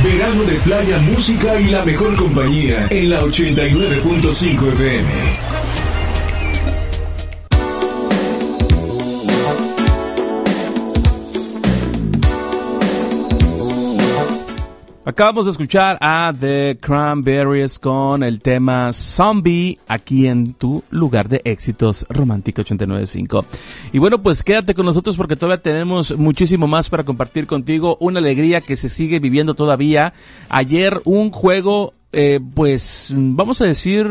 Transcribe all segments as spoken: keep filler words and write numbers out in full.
Verano de playa, música y la mejor compañía en la ochenta y nueve punto cinco F M. Acabamos de escuchar a The Cranberries con el tema Zombie aquí en tu lugar de éxitos Romántica ochenta y nueve punto cinco. Y bueno, pues quédate con nosotros porque todavía tenemos muchísimo más para compartir contigo. Una alegría que se sigue viviendo todavía. Ayer un juego, eh, pues vamos a decir,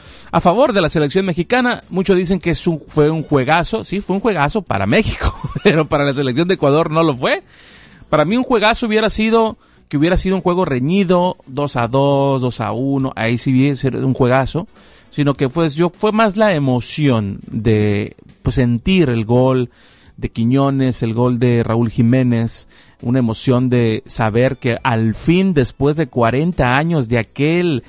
a favor de la selección mexicana. Muchos dicen que es un, fue un juegazo. Sí, fue un juegazo para México, pero para la selección de Ecuador no lo fue. Para mí un juegazo hubiera sido... que hubiera sido un juego reñido, dos a dos, dos a uno, ahí sí hubiera sido un juegazo, sino que pues yo fue más la emoción de pues sentir el gol de Quiñones, el gol de Raúl Jiménez, una emoción de saber que al fin, después de cuarenta años de aquel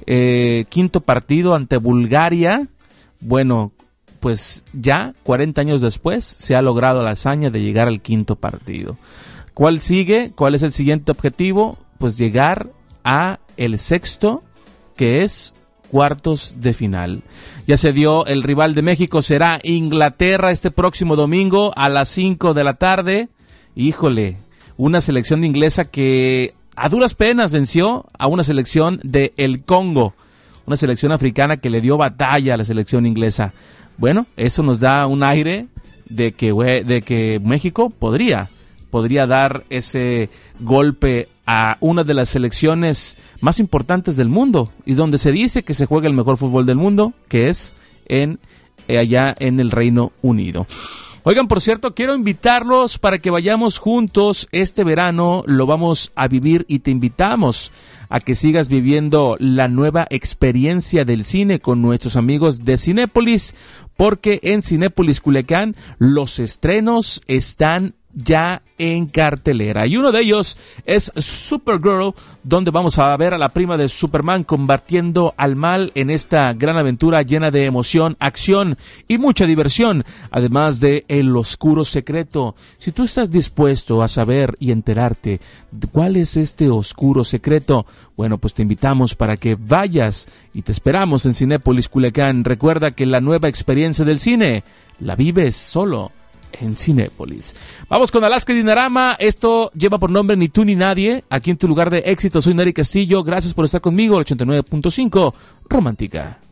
eh, quinto partido ante Bulgaria, bueno, pues ya cuarenta años después se ha logrado la hazaña de llegar al quinto partido. ¿Cuál sigue? ¿Cuál es el siguiente objetivo? Pues llegar a el sexto, que es cuartos de final. Ya se dio, el rival de México será Inglaterra este próximo domingo a las cinco de la tarde. Híjole, una selección de inglesa que a duras penas venció a una selección de el Congo, una selección africana que le dio batalla a la selección inglesa. Bueno, eso nos da un aire de que, de que México podría... podría dar ese golpe a una de las selecciones más importantes del mundo y donde se dice que se juega el mejor fútbol del mundo, que es en eh, allá en el Reino Unido. Oigan, por cierto, quiero invitarlos para que vayamos juntos este verano, lo vamos a vivir y te invitamos a que sigas viviendo la nueva experiencia del cine con nuestros amigos de Cinépolis, porque en Cinépolis Culiacán los estrenos están ya en cartelera y uno de ellos es Supergirl, donde vamos a ver a la prima de Superman combatiendo al mal en esta gran aventura llena de emoción, acción y mucha diversión, además de El Oscuro Secreto. Si tú estás dispuesto a saber y enterarte de cuál es este oscuro secreto, bueno, pues te invitamos para que vayas y te esperamos en Cinépolis Culiacán. Recuerda que la nueva experiencia del cine la vives solo en Cinépolis. Vamos con Alaska y Dinarama. Esto lleva por nombre Ni tú ni nadie. Aquí en tu lugar de éxito soy Neri Castillo. Gracias por estar conmigo. ochenta y nueve punto cinco Romántica.